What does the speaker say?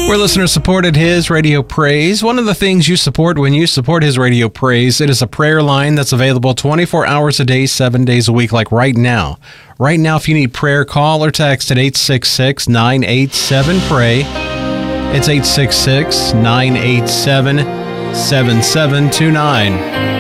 Where listeners supported his Radio Praise. One of the things you support when you support his Radio Praise, it is a prayer line that's available 24 hours a day, 7 days a week, like right now. Right now, if you need prayer, call or text at 866-987-PRAY. It's 866-987-7729.